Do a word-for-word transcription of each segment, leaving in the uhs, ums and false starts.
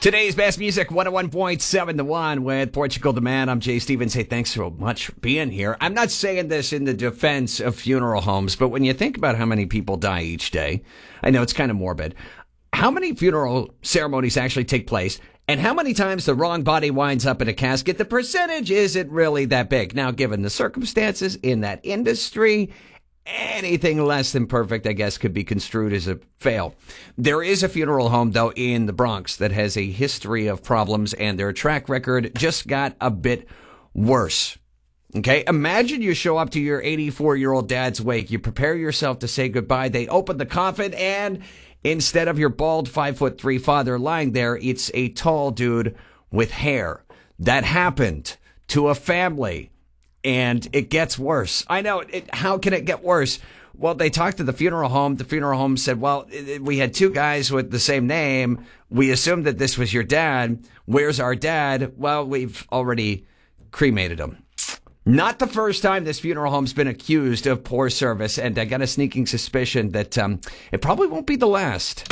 Today's best music, one oh one point seven The One with Portugal the Man. I'm Jay Stevens. Hey, thanks so much for being here. I'm not saying this in the defense of funeral homes, but when you think about how many people die each day, I know it's kind of morbid. How many funeral ceremonies actually take place, and how many times the wrong body winds up in a casket? The percentage isn't really that big. Now, given the circumstances in that industry, anything less than perfect, I guess, could be construed as a fail. There is a funeral home, though, in the Bronx that has a history of problems, and their track record just got a bit worse. Okay, imagine you show up to your eighty-four-year-old dad's wake. You prepare yourself to say goodbye. They open the coffin, and instead of your bald five-foot-three father lying there, it's a tall dude with hair. That happened to a family. And it gets worse. I know. It, how can it get worse? Well, they talked to the funeral home. The funeral home said, well, it, we had two guys with the same name. We assumed that this was your dad. Where's our dad? Well, we've already cremated him. Not the first time this funeral home's been accused of poor service. And I got a sneaking suspicion that um, it probably won't be the last.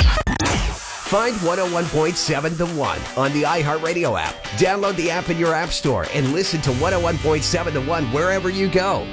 Find one oh one point seven The One on the iHeartRadio app. Download the app in your app store and listen to one oh one point seven The One wherever you go.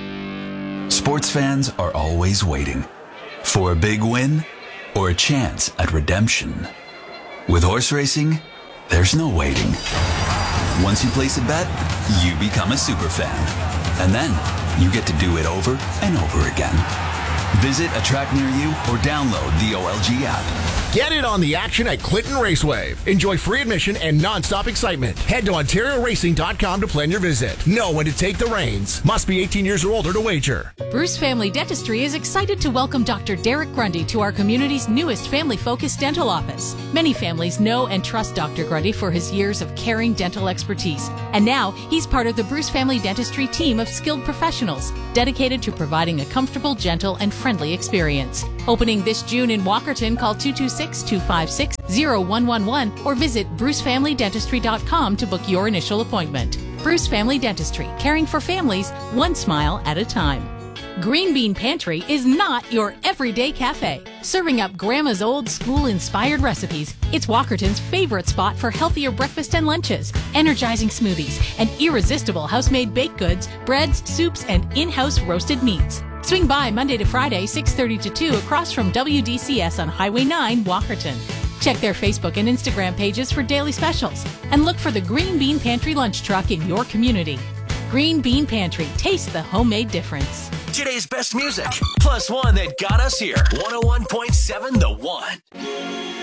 Sports fans are always waiting for a big win or a chance at redemption. With horse racing, there's no waiting. Once you place a bet, you become a super fan. And then you get to do it over and over again. Visit a track near you or download the O L G app. Get in on the action at Clinton Raceway. Enjoy free admission and non-stop excitement. Head to Ontario Racing dot com to plan your visit. Know when to take the reins. Must be eighteen years or older to wager. Bruce Family Dentistry is excited to welcome Doctor Derek Grundy to our community's newest family-focused dental office. Many families know and trust Doctor Grundy for his years of caring dental expertise. And now he's part of the Bruce Family Dentistry team of skilled professionals dedicated to providing a comfortable, gentle, and friendly experience. Opening this June in Walkerton, call two two six, two five six, zero one one one or visit bruce family dentistry dot com to book your initial appointment. Bruce Family Dentistry, caring for families one smile at a time. Green Bean Pantry is not your everyday cafe. Serving up Grandma's old school-inspired recipes, it's Walkerton's favorite spot for healthier breakfast and lunches, energizing smoothies, and irresistible house-made baked goods, breads, soups, and in-house roasted meats. Swing by Monday to Friday, six thirty to two, across from W D C S on Highway nine, Walkerton. Check their Facebook and Instagram pages for daily specials, and look for the Green Bean Pantry lunch truck in your community. Green Bean Pantry, taste the homemade difference. Today's best music, plus one that got us here. one oh one point seven The One.